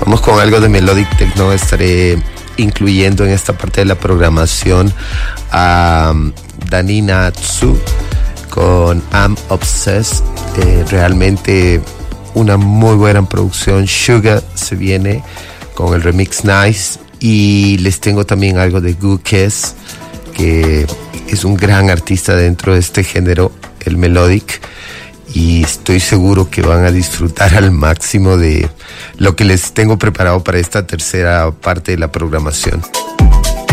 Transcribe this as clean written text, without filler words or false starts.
Vamos con algo de Melodic Techno. Estaré incluyendo en esta parte de la programación a Danina Tsu con I'm Obsessed. Realmente una muy buena producción. Sugar se viene con el remix Nice. Y les tengo también algo de Gukes, que es un gran artista dentro de este género, el Melodic. Y estoy seguro que van a disfrutar al máximo de lo que les tengo preparado para esta tercera parte de la programación.